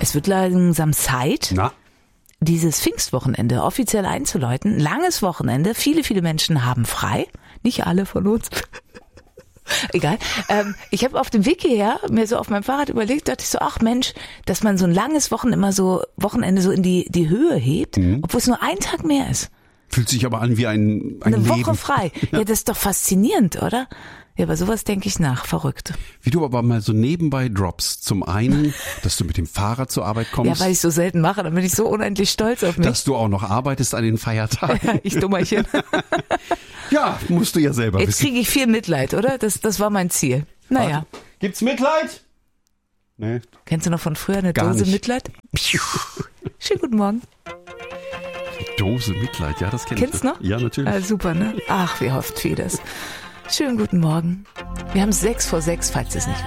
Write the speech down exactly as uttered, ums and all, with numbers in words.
Es wird langsam Zeit, Na? dieses Pfingstwochenende offiziell einzuläuten. Langes Wochenende, viele, viele Menschen haben frei. Nicht alle von uns. Egal. Ähm, ich habe auf dem Weg hierher mir so auf meinem Fahrrad überlegt, dachte ich so, ach Mensch, dass man so ein langes Wochenende immer so, Wochenende so in die, die Höhe hebt, mhm. obwohl es nur ein Tag mehr ist. Fühlt sich aber an wie ein, ein Eine Leben. Woche frei. Ja, das ist doch faszinierend, oder? Ja, aber sowas denke ich nach. Verrückt. Wie du aber mal so nebenbei droppst. Zum einen, dass du mit dem Fahrrad zur Arbeit kommst. Ja, weil ich so selten mache, dann bin ich so unendlich stolz auf mich. Dass du auch noch arbeitest an den Feiertagen. Ja, ich Dummerchen. Ja, musst du ja selber Jetzt wissen. kriege ich viel Mitleid, oder? Das, das war mein Ziel. Naja. Warte. Gibt's Mitleid? Nee. Kennst du noch von früher eine Gar Dose nicht. Mitleid? Schönen guten Morgen. Dose Mitleid, ja, das kenn Kennst ich. du noch? Ja, natürlich. Ah, super, ne? Ach, wie hofft vieles. Schönen guten Morgen. Wir haben sechs vor sechs, falls ihr es nicht wisst.